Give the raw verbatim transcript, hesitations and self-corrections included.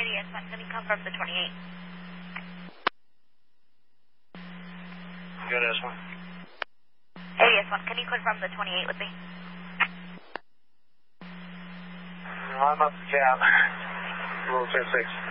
ADS one, can you confirm the twenty-eight? Good, S one. A D S one, can you confirm the twenty-eight with me? No, I'm up the cab. Roll ten six.